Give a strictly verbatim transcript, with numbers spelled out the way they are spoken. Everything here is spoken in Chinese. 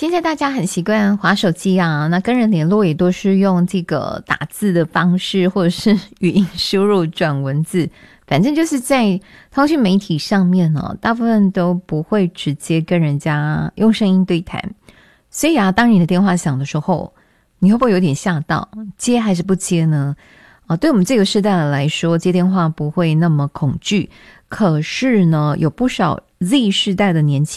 现在大家很习惯滑手机啊，那跟人联络也都是用这个打字的方式，或者是语音输入转文字，反正就是在通讯媒体上面呢、哦，大部分都不会直接跟人家用声音对谈。所以啊，当你的电话响的时候，你会不会有点吓到？接还是不接呢？啊，对我们这个世代来说，接电话不会那么恐惧，可是呢，有不少 Z 世代的年轻